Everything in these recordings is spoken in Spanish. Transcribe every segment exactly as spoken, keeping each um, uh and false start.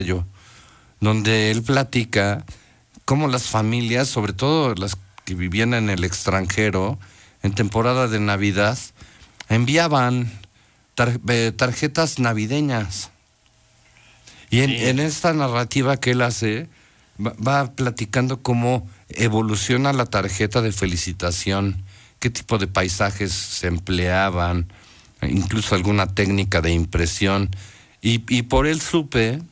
yo, donde él platica cómo las familias, sobre todo las que vivían en el extranjero, en temporada de Navidad, enviaban tar- tarjetas navideñas. Y en, sí. en esta narrativa que él hace, va, va platicando cómo evoluciona la tarjeta de felicitación, qué tipo de paisajes se empleaban, incluso alguna técnica de impresión. Y, y por él supe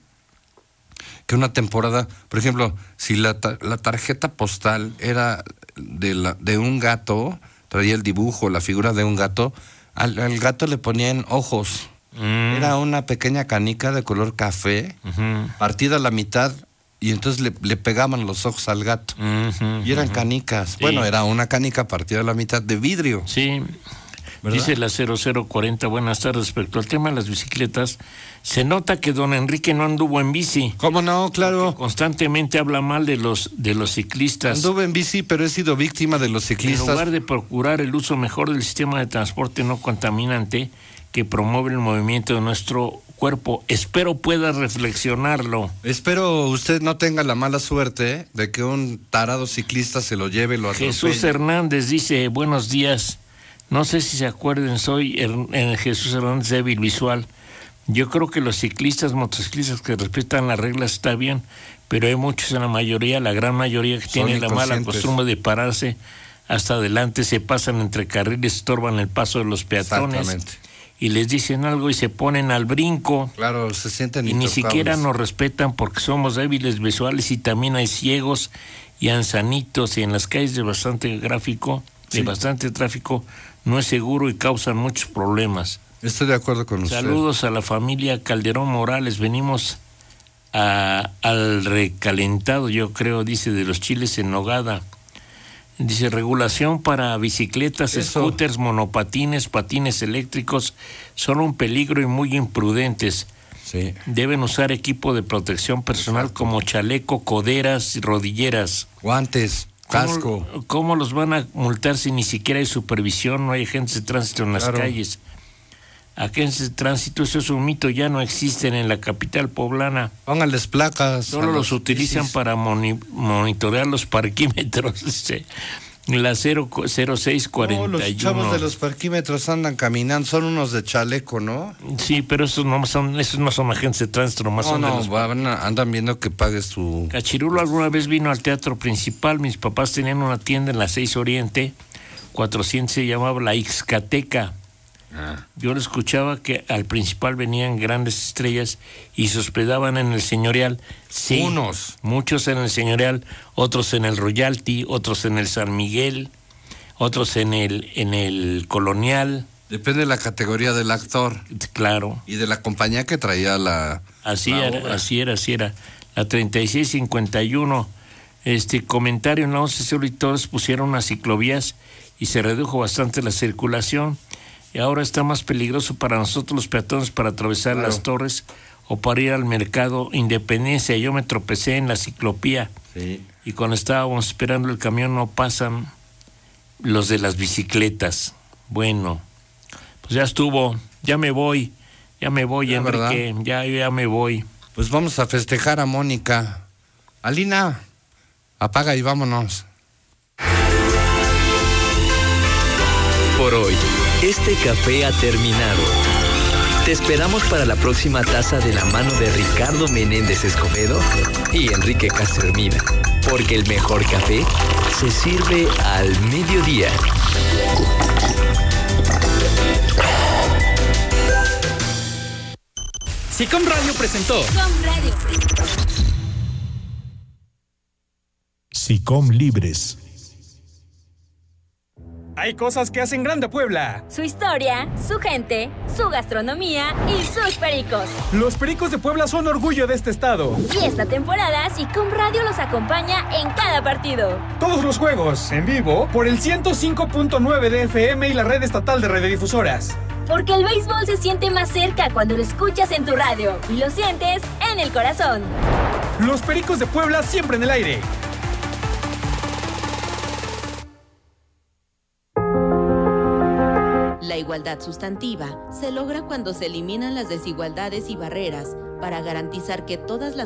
que una temporada, por ejemplo, si la, la tarjeta postal era de, la, de un gato, traía el dibujo, la figura de un gato, al, al gato le ponían ojos. Mm. Era una pequeña canica de color café, uh-huh. partida a la mitad, y entonces le, le pegaban los ojos al gato. Uh-huh, y eran uh-huh. canicas. Sí. Bueno, era una canica partida a la mitad de vidrio. Sí. ¿Verdad? Dice la cero cero cuarenta, buenas tardes, respecto al tema de las bicicletas, se nota que don Enrique no anduvo en bici. ¿Cómo no? Claro. Constantemente habla mal de los de los ciclistas. Anduve en bici, pero he sido víctima de los ciclistas. En lugar de procurar el uso mejor del sistema de transporte no contaminante que promueve el movimiento de nuestro cuerpo. Espero pueda reflexionarlo. Espero usted no tenga la mala suerte de que un tarado ciclista se lo lleve, lo atropelle. Jesús Hernández dice, buenos días. No sé si se acuerden, soy Her- Jesús Hernández, débil visual. Yo creo que los ciclistas, motociclistas que respetan las reglas está bien, pero hay muchos en la mayoría, la gran mayoría que tienen la mala costumbre de pararse hasta adelante, se pasan entre carriles, estorban el paso de los peatones y les dicen algo y se ponen al brinco. Claro, se sienten y intocables. Ni siquiera nos respetan porque somos débiles visuales y también hay ciegos y ancianitos y en las calles de bastante gráfico, de sí. bastante tráfico, no es seguro y causan muchos problemas. Estoy de acuerdo con usted. Saludos a la familia Calderón Morales. Venimos a, al recalentado, yo creo, dice, de los chiles en nogada. Dice, regulación para bicicletas, Eso. scooters, monopatines, patines eléctricos, son un peligro y muy imprudentes. Sí. Deben usar equipo de protección personal Exacto. como chaleco, coderas y rodilleras. Guantes. Casco. ¿Cómo, ¿Cómo los van a multar si ni siquiera hay supervisión, no hay agentes de tránsito en las claro. calles? Agentes de tránsito, eso es un mito, ya no existen en la capital poblana. Pónganles placas. Solo los, los utilizan bicis. para moni- monitorear los parquímetros. Este, la cero seis cuarenta y uno. No, los chavos de los parquímetros andan caminando, son unos de chaleco, ¿no? Sí, pero esos no son, esos no son agentes de tránsito, nomás no, son no, de los... van a, andan viendo que pagues tu... Cachirulo alguna vez vino al teatro principal, mis papás tenían una tienda en la seis Oriente, cuatrocientos se llamaba la Ixcateca. Ah. Yo lo escuchaba que al principal venían grandes estrellas y se hospedaban en el señorial. Sí, unos. Muchos en el señorial, otros en el Royalty, otros en el San Miguel, otros en el en el Colonial. Depende de la categoría del actor. Claro. Y de la compañía que traía la Así la era, obra. así era, así era. La treinta y seis cincuenta y uno. Este comentario en la once Sur y Torres pusieron unas ciclovías y se redujo bastante la circulación. Y ahora está más peligroso para nosotros los peatones para atravesar claro. las torres o para ir al mercado Independencia. Yo me tropecé en la ciclopía sí. y cuando estábamos esperando el camión no pasan los de las bicicletas. Bueno, pues ya estuvo, ya me voy, ya me voy, Enrique, ya, ya me voy. Pues vamos a festejar a Mónica. Alina, apaga y vámonos. Por hoy, este café ha terminado. Te esperamos para la próxima taza de la mano de Ricardo Menéndez Escobedo y Enrique Castro Hermida, porque el mejor café se sirve al mediodía. Sicom Radio presentó. Sicom Radio. Sicom Libres. Hay cosas que hacen grande a Puebla. Su historia, su gente, su gastronomía y sus pericos. Los Pericos de Puebla son orgullo de este estado. Y esta temporada, Sicom Radio los acompaña en cada partido. Todos los juegos, en vivo, por el ciento cinco punto nueve de F M y la red estatal de radiodifusoras. Porque el béisbol se siente más cerca cuando lo escuchas en tu radio y lo sientes en el corazón. Los Pericos de Puebla siempre en el aire. La igualdad sustantiva se logra cuando se eliminan las desigualdades y barreras para garantizar que todas las